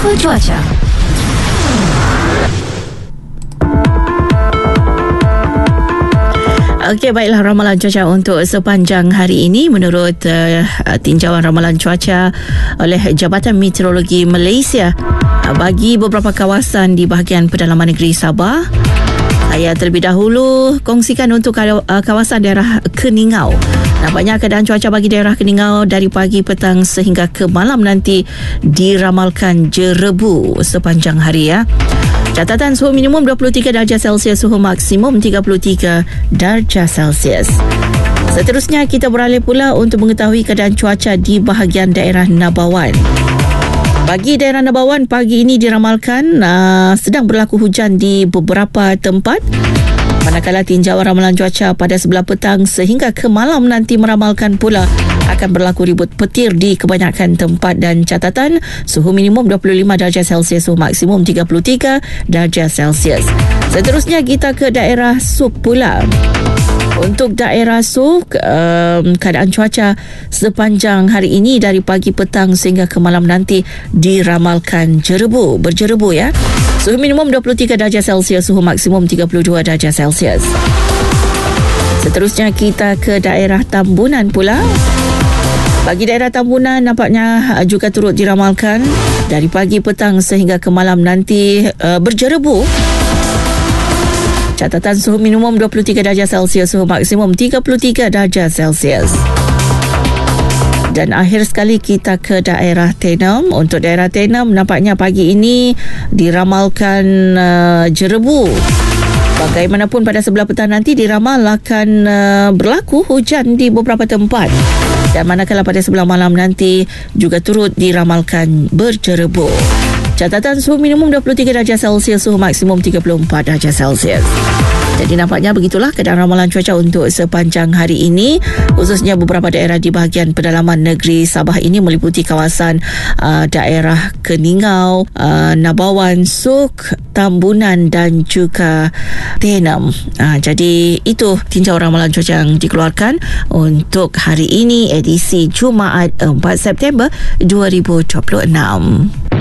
Info cuaca. Okey, baiklah, ramalan cuaca untuk sepanjang hari ini menurut tinjauan ramalan cuaca oleh Jabatan Meteorologi Malaysia bagi beberapa kawasan di bahagian pedalaman negeri Sabah. Saya terlebih dahulu kongsikan untuk kawasan daerah Keningau. Nampaknya keadaan cuaca bagi daerah Keningau dari pagi, petang sehingga ke malam nanti diramalkan jerebu sepanjang hari ya. Catatan suhu minimum 23 darjah Celsius, suhu maksimum 33 darjah Celsius. Seterusnya kita beralih pula untuk mengetahui keadaan cuaca di bahagian daerah Nabawan. Bagi daerah Nabawan, pagi ini diramalkan sedang berlaku hujan di beberapa tempat. Manakala tinjauan ramalan cuaca pada sebelah petang sehingga ke malam nanti meramalkan pula akan berlaku ribut petir di kebanyakan tempat, dan catatan suhu minimum 25 darjah Celsius, suhu maksimum 33 darjah Celsius. Seterusnya kita ke daerah Suk pula. Untuk daerah Suk, keadaan cuaca sepanjang hari ini dari pagi, petang sehingga ke malam nanti diramalkan berjerebu ya. Suhu minimum 23 darjah Celsius, suhu maksimum 32 darjah Celsius. Seterusnya kita ke daerah Tambunan pula. Bagi daerah Tambunan nampaknya juga turut diramalkan dari pagi, petang sehingga ke malam nanti berjerebu. Catatan suhu minimum 23 darjah Celsius, suhu maksimum 33 darjah Celsius. Dan akhir sekali kita ke daerah Tenom. Untuk daerah Tenom nampaknya pagi ini diramalkan jerebu. Bagaimanapun pada sebelah petang nanti diramal akan berlaku hujan di beberapa tempat. Dan manakala pada sebelah malam nanti juga turut diramalkan berjerebu. Catatan suhu minimum 23 darjah Celsius, suhu maksimum 34 darjah Celsius. Jadi nampaknya begitulah keadaan ramalan cuaca untuk sepanjang hari ini, khususnya beberapa daerah di bahagian pedalaman negeri Sabah ini meliputi kawasan daerah Keningau, Nabawan, Suk, Tambunan dan juga Tenom. Jadi itu tinjauan ramalan cuaca yang dikeluarkan untuk hari ini, edisi Jumaat 4 September 2026.